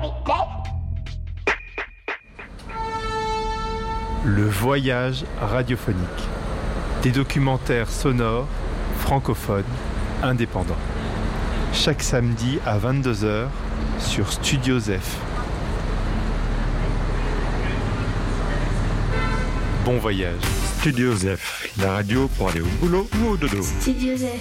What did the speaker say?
Le voyage radiophonique. Des documentaires sonores, francophones, indépendants. Chaque samedi à 22h sur Studio Zef. Bon voyage. Studio Zef, la radio pour aller au boulot ou au dodo. Studio Zef.